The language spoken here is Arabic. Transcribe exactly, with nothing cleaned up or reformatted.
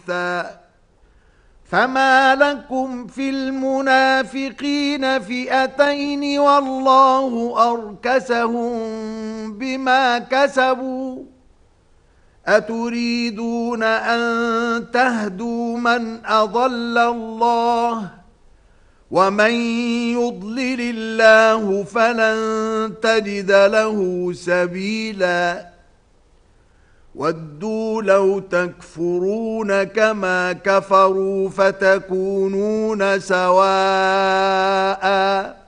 فما لكم في المنافقين فئتين والله أركسهم بما كسبوا أتريدون أن تهدوا من أضل الله ومن يضلل الله فلن تجد له سبيلا ودوا لو تكفرون كما كفروا فتكونون سواء